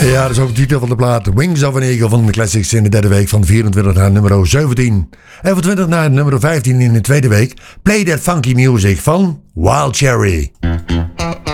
Ja, dat is ook de titel van de plaat. Wings of an Eagle van de Classics in de derde week van 24 naar nummer 17. En van 20 naar nummer 15 in de tweede week. Play That Funky Music van Wild Cherry.